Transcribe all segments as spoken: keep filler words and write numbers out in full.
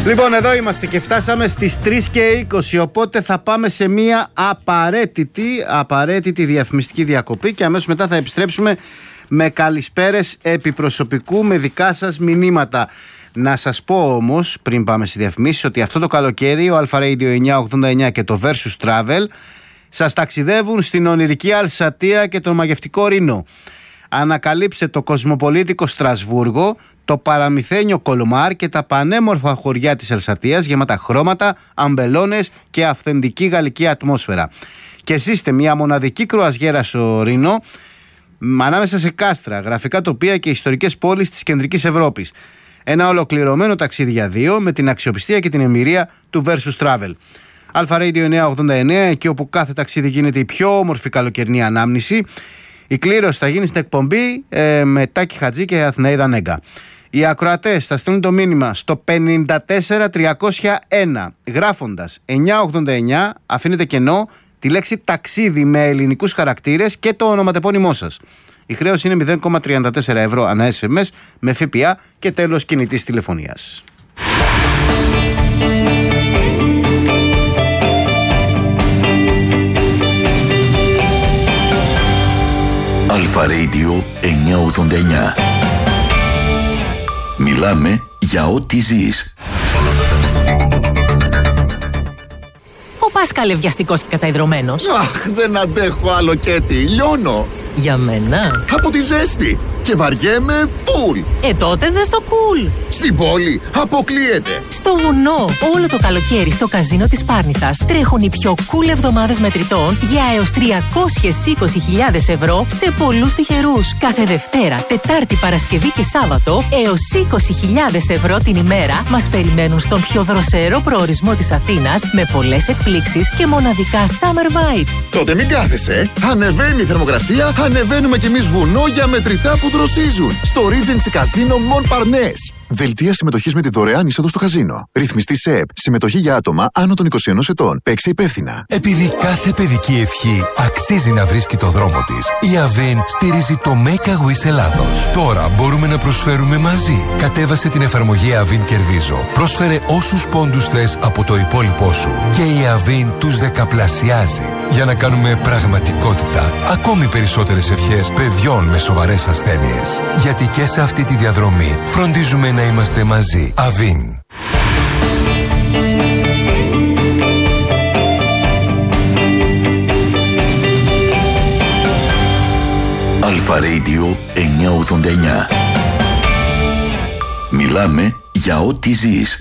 Λοιπόν, εδώ είμαστε και φτάσαμε στις τρεις και είκοσι, οπότε θα πάμε σε μια απαραίτητη, απαραίτητη διαφημιστική διακοπή και αμέσως μετά θα επιστρέψουμε με καλησπέρες επιπροσωπικού με δικά σας μηνύματα. Να σας πω όμως, πριν πάμε στις διαφημίσεις, ότι αυτό το καλοκαίρι ο Alpha Radio εννιακόσια ογδόντα εννιά και το Versus Travel σας ταξιδεύουν στην ονειρική Αλσατία και τον μαγευτικό Ρήνο. Ανακαλύψτε το κοσμοπολίτικο Στρασβούργο, το παραμυθένιο Κολομάρ και τα πανέμορφα χωριά της Αλσατίας γεμάτα χρώματα, αμπελώνες και αυθεντική γαλλική ατμόσφαιρα. Και ζήστε μια μοναδική κρουαζιέρα στο Ρήνο, ανάμεσα σε κάστρα, γραφικά τοπία και ιστορικές πόλεις της κεντρικής Ευρώπης. Ένα ολοκληρωμένο ταξίδι για δύο με την αξιοπιστία και την εμπειρία του Versus Travel. Alpha Radio εννιακόσια ογδόντα εννιά, εκεί όπου κάθε ταξίδι γίνεται η πιο όμορφη καλοκαιρινή ανάμνηση. Η κλήρωση θα γίνει στην εκπομπή ε, με Τάκη Χατζή και Αθηναίδα Νέγκα. Οι ακροατές θα στείλουν το μήνυμα στο πενήντα τέσσερα τριακόσια ένα γράφοντας εννιακόσια ογδόντα εννιά, αφήνετε κενό, τη λέξη ταξίδι με ελληνικούς χαρακτήρες και το ονοματεπώνυμό σας. Η χρέωση είναι μηδέν κόμμα τριάντα τέσσερα ευρώ ανά ες εμ ες με ΦΠΑ και τέλος κινητής τηλεφωνίας. Alpha Radio εννιακόσια ογδόντα εννιά. Μιλάμε για ό,τι ζεις. Ο Πάσκαλε βιαστικός και καταϊδρωμένος. Αχ, δεν αντέχω άλλο Κέτι, λιώνω. Για μένα. Από τη ζέστη. Και βαριέμαι φουλ. Ε, τότε δες το κουλ. Στην πόλη αποκλείεται. Στο βουνό, όλο το καλοκαίρι στο καζίνο της Πάρνηθας τρέχουν οι πιο cool εβδομάδες μετρητών για έως τριακόσιες είκοσι χιλιάδες ευρώ σε πολλούς τυχερούς. Κάθε Δευτέρα, Τετάρτη, Παρασκευή και Σάββατο έως είκοσι χιλιάδες ευρώ την ημέρα μας περιμένουν στον πιο δροσερό προορισμό της Αθήνας με πολλές εκπλήξεις και μοναδικά summer vibes. Τότε μην κάθεσαι. Ανεβαίνει η θερμοκρασία, ανεβαίνουμε κι εμείς βουνό για μετρητά που δροσίζουν. Στο Regency Casino Montparnasse. Δελτία συμμετοχής με τη δωρεάν είσοδο στο καζίνο. Ρυθμιστή ΣΕΕΠ. Συμμετοχή για άτομα άνω των είκοσι ένα ετών. Παίξε υπεύθυνα. Επειδή κάθε παιδική ευχή αξίζει να βρίσκει το δρόμο της, η Αβίν στηρίζει το Make a Wish Ελλάδος. Τώρα μπορούμε να προσφέρουμε μαζί. Κατέβασε την εφαρμογή Αβίν Κερδίζω. Πρόσφερε όσους πόντους θες από το υπόλοιπό σου. Και η Αβίν τους δεκαπλασιάζει. Για να κάνουμε πραγματικότητα ακόμη περισσότερες ευχές παιδιών με σοβαρές ασθένειες. Γιατί και σε αυτή τη διαδρομή φροντίζουμε να είμαστε μαζί. Αβίν. Alpha Radio εννιακόσια ογδόντα εννιά. Μιλάμε για ό,τι ζεις.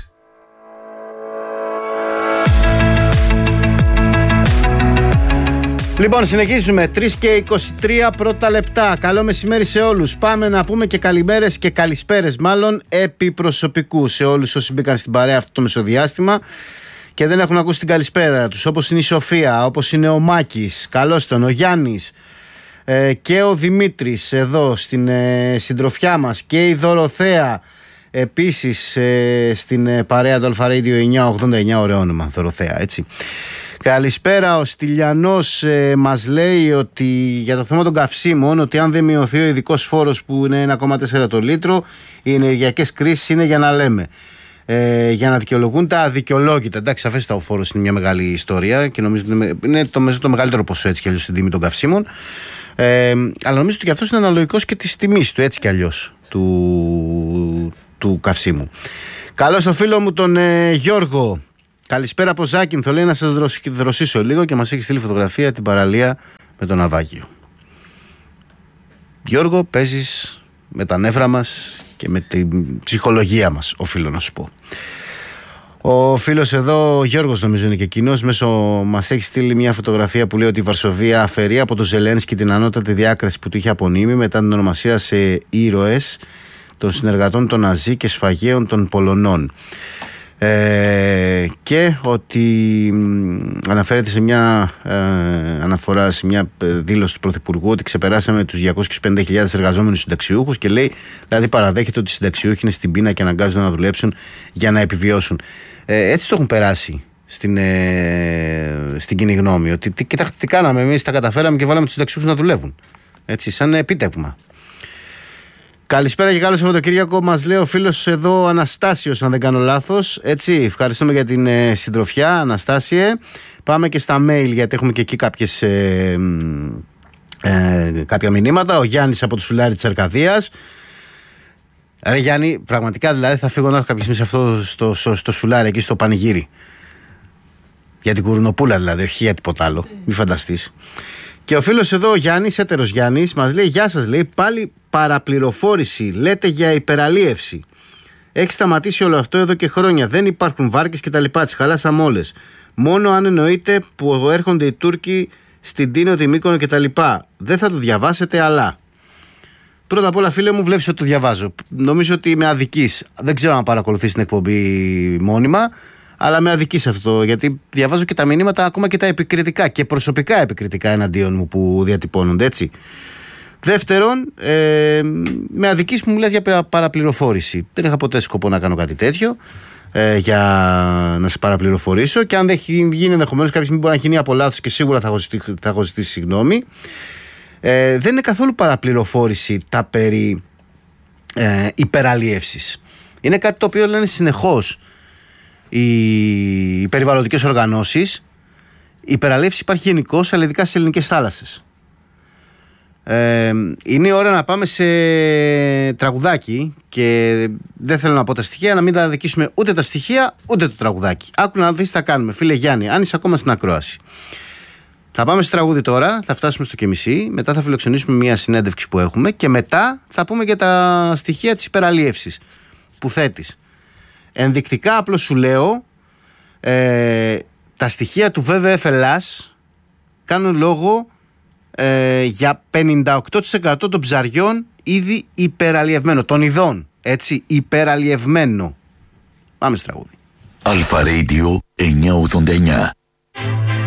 Λοιπόν, συνεχίζουμε. τρεις και είκοσι τρία πρώτα λεπτά. Καλό μεσημέρι σε όλους. Πάμε να πούμε και καλημέρες και καλησπέρες, μάλλον επί προσωπικού, σε όλους όσοι μπήκαν στην παρέα αυτό το μεσοδιάστημα και δεν έχουν ακούσει την καλησπέρα τους. Όπως είναι η Σοφία, όπως είναι ο Μάκης, καλώς τον, ο Γιάννης ε, και ο Δημήτρης εδώ στην ε, συντροφιά μας και η Δωροθέα επίσης ε, στην ε, παρέα του Alpha Radio εννιακόσια ογδόντα εννιά. Ωραίο όνομα, Δωροθέα, έτσι. Καλησπέρα, ο Στυλιανός ε, μας λέει ότι για το θέμα των καυσίμων, ότι αν δεν μειωθεί ο ειδικός φόρος που είναι ένα κόμμα τέσσερα το λίτρο, οι ενεργειακές κρίσεις είναι για να λέμε. Ε, για να δικαιολογούν τα αδικαιολόγητα. Εντάξει, αφέστα ο φόρος είναι μια μεγάλη ιστορία και νομίζω ότι είναι το, το μεγαλύτερο ποσό έτσι κι αλλιώς στην τιμή των καυσίμων. Ε, αλλά νομίζω ότι και αυτός είναι αναλογικός και της τιμής του έτσι κι αλλιώς του, του καυσίμου. Καλώς στο φίλο μου τον ε, Γιώργο. Καλησπέρα από Ζάκυνθο, λέει να σας δροσίσω λίγο και μας έχει στείλει φωτογραφία την παραλία με το ναυάγιο. Γιώργο, παίζεις με τα νεύρα μας και με την ψυχολογία μας, οφείλω να σου πω. Ο φίλος εδώ, ο Γιώργος νομίζω είναι και εκείνος, μέσω μας έχει στείλει μια φωτογραφία που λέει ότι η Βαρσοβία αφαιρεί από το Ζελένσκι την ανώτατη διάκριση που του είχε απονείμει μετά την ονομασία σε ήρωες των συνεργατών των Ναζί και σφαγέων των Πολωνών. Ε, και ότι αναφέρεται σε μια ε, αναφορά σε μια δήλωση του Πρωθυπουργού ότι ξεπεράσαμε τους διακόσιες πενήντα χιλιάδες εργαζόμενους συνταξιούχους και λέει, δηλαδή παραδέχεται ότι οι συνταξιούχοι είναι στην πείνα και αναγκάζονται να δουλέψουν για να επιβιώσουν. Ε, έτσι το έχουν περάσει στην, ε, στην κοινή γνώμη, ότι τι, κοιτάξτε τι κάναμε εμείς, τα καταφέραμε και βάλαμε τους συνταξιούχους να δουλεύουν, έτσι, σαν επίτευγμα. Καλησπέρα και καλό Σαββατοκύριακο. Μας λέει ο φίλος εδώ Αναστάσιος, αν δεν κάνω λάθος. Έτσι, ευχαριστούμε για την ε, συντροφιά, Αναστάσιε. Πάμε και στα mail, γιατί έχουμε και εκεί κάποιες, ε, ε, κάποια μηνύματα. Ο Γιάννης από το Σουλάρι της Αρκαδίας. Ρε Γιάννη, πραγματικά δηλαδή θα φύγω να έχω κάποια στιγμή σε αυτό στο, στο, στο Σουλάρι, εκεί στο πανηγύρι. Για την Κουρουνοπούλα δηλαδή, όχι για τίποτα άλλο. Μην φανταστείς. Και ο φίλος εδώ, ο Γιάννης, έτερος Γιάννης, μας λέει: Γεια σας, λέει, πάλι παραπληροφόρηση. Λέτε για υπεραλίευση. Έχει σταματήσει όλο αυτό εδώ και χρόνια. Δεν υπάρχουν βάρκες και τα λοιπά. Τις χαλάσαμε όλες. Μόνο αν εννοείται που έρχονται οι Τούρκοι στην Τίνο, τη Μύκονο και τα λοιπά. Δεν θα το διαβάσετε, αλλά. Πρώτα απ' όλα, φίλε μου, βλέπεις ότι το διαβάζω. Νομίζω ότι με αδικείς. Δεν ξέρω αν παρακολουθείς την εκπομπή μόνιμα, αλλά με αδικείς αυτό. Γιατί διαβάζω και τα μηνύματα, ακόμα και τα επικριτικά και προσωπικά επικριτικά εναντίον μου που διατυπώνονται, έτσι. Δεύτερον, ε, με αδικείς που μου λες για παραπληροφόρηση. Δεν είχα ποτέ σκοπό να κάνω κάτι τέτοιο ε, για να σε παραπληροφορήσω. Και αν δεν γίνει ενδεχομένως κάποια στιγμή μπορεί να γίνει από λάθος και σίγουρα θα έχω ζητήσει, θα έχω ζητήσει συγγνώμη. Ε, δεν είναι καθόλου παραπληροφόρηση τα περί ε, υπεραλίευσης. Είναι κάτι το οποίο λένε συνεχώς οι περιβαλλοντικές οργανώσεις. Η υπεραλίευση υπάρχει γενικώς, αλλά ειδικά στις ελληνικές θάλασσες. Ε, είναι η ώρα να πάμε σε τραγουδάκι και δεν θέλω να πω τα στοιχεία, να μην τα αδικήσουμε ούτε τα στοιχεία ούτε το τραγουδάκι. Άκου να δεις τι θα κάνουμε, φίλε Γιάννη, αν είσαι ακόμα στην ακρόαση. Θα πάμε σε τραγούδι τώρα, θα φτάσουμε στο και μισή, μετά θα φιλοξενήσουμε μια συνέντευξη που έχουμε και μετά θα πούμε για τα στοιχεία της υπεραλίευσης που θέτεις. Ενδεικτικά απλώς σου λέω, ε, τα στοιχεία του βι βι εφ Ελλάς κάνουν λόγο ε, για πενήντα οκτώ τοις εκατό των ψαριών ήδη υπεραλιευμένο, των ειδών, έτσι, υπεραλιευμένο. Πάμε στο τραγούδι. Αλφα Radio εννιακόσια ογδόντα εννιά.